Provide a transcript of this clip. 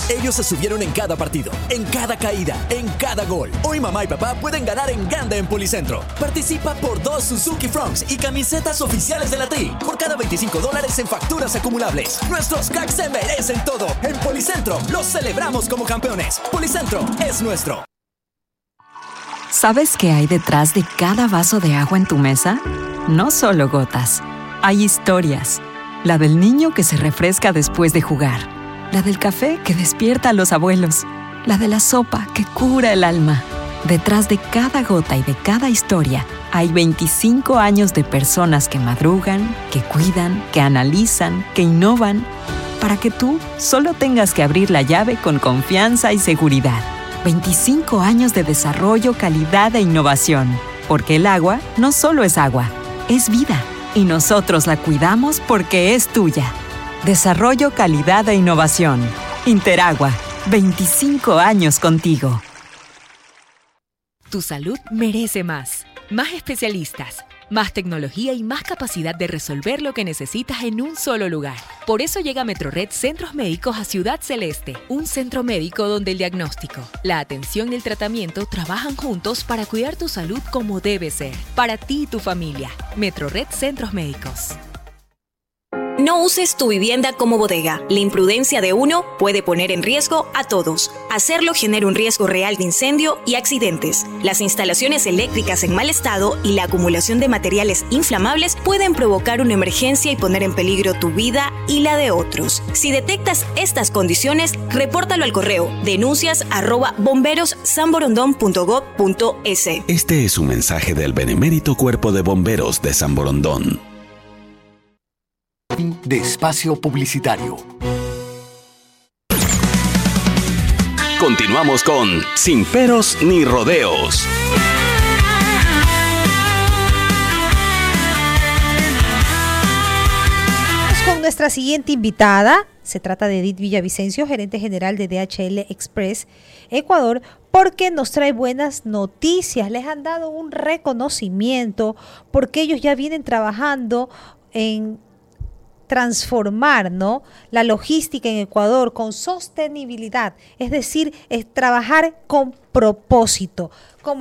Ellos se subieron en cada partido, en cada caída, en cada gol. Hoy mamá y papá pueden ganar en grande en Policentro. Participa por 2 Suzuki Fronts y camisetas oficiales de la TRI. Por cada $25 en facturas acumulables. Nuestros cracks se merecen todo. En Policentro los celebramos como campeones. Policentro es nuestro. ¿Sabes qué hay detrás de cada vaso de agua en tu mesa? No solo gotas. Hay historias. La del niño que se refresca después de jugar. La del café que despierta a los abuelos. La de la sopa que cura el alma. Detrás de cada gota y de cada historia hay 25 años de personas que madrugan, que cuidan, que analizan, que innovan, para que tú solo tengas que abrir la llave con confianza y seguridad. 25 años de desarrollo, calidad e innovación. Porque el agua no solo es agua, es vida. Y nosotros la cuidamos porque es tuya. Desarrollo, calidad e innovación. Interagua. 25 años contigo. Tu salud merece más. Más especialistas, más tecnología y más capacidad de resolver lo que necesitas en un solo lugar. Por eso llega Metrored Centros Médicos a Ciudad Celeste, un centro médico donde el diagnóstico, la atención y el tratamiento trabajan juntos para cuidar tu salud como debe ser. Para ti y tu familia. Metrored Centros Médicos. No uses tu vivienda como bodega. La imprudencia de uno puede poner en riesgo a todos. Hacerlo genera un riesgo real de incendio y accidentes. Las instalaciones eléctricas en mal estado y la acumulación de materiales inflamables pueden provocar una emergencia y poner en peligro tu vida y la de otros. Si detectas estas condiciones, repórtalo al correo denuncias@bomberossanborondón.gov.es. Este es un mensaje del Benemérito Cuerpo de Bomberos de San Borondón. De espacio publicitario. Continuamos con Sin Peros ni Rodeos. Con nuestra siguiente invitada, se trata de Edith Villavicencio, gerente general de DHL Express Ecuador, porque nos trae buenas noticias. Les han dado un reconocimiento porque ellos ya vienen trabajando en transformar, ¿no?, la logística en Ecuador con sostenibilidad, es decir, es trabajar con propósito.